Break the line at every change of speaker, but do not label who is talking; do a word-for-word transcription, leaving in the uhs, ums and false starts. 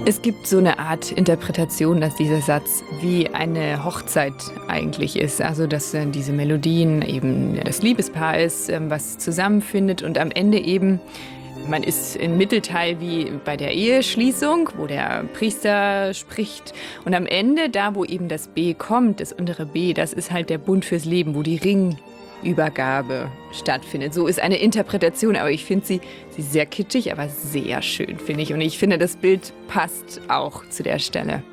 Es gibt so eine Art Interpretation, dass dieser Satz wie eine Hochzeit eigentlich ist. Also, dass äh, diese Melodien eben das Liebespaar ist, ähm, was zusammenfindet und am Ende eben, man ist im Mittelteil wie bei der Eheschließung, wo der Priester spricht. Und am Ende, da wo eben das B kommt, das untere B, das ist halt der Bund fürs Leben, wo die Ringübergabe stattfindet. So ist eine Interpretation, aber ich finde sie, sie sehr kitschig, aber sehr schön, finde ich. Und ich finde, das Bild passt auch zu der Stelle.